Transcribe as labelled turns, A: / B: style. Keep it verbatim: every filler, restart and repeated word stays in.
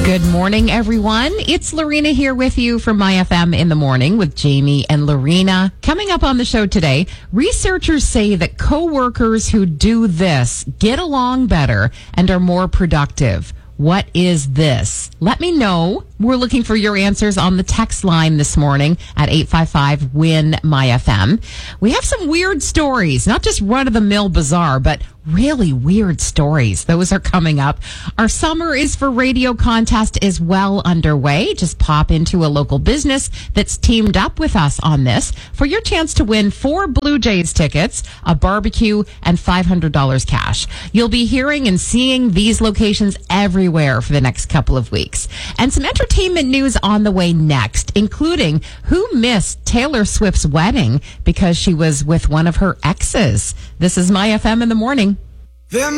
A: Good morning, everyone. It's Lorena here with you from My F M in the morning with Jamie and Lorena. Coming up on the show today, researchers say that coworkers who do this get along better and are more productive. What is this? Let me know. We're looking for your answers on the text line this morning at eight five five, W I N, M Y F M. We have some weird stories, not just run-of-the-mill bizarre, but really weird stories. Those are coming up. Our Summer is for Radio contest is well underway. Just pop into a local business that's teamed up with us on this for your chance to win four Blue Jays tickets, a barbecue, and five hundred dollars cash. You'll be hearing and seeing these locations everywhere for the next couple of weeks. And some entertainment news on the way next, including who missed Taylor Swift's wedding because she was with one of her exes. This is My F M in the morning.
B: There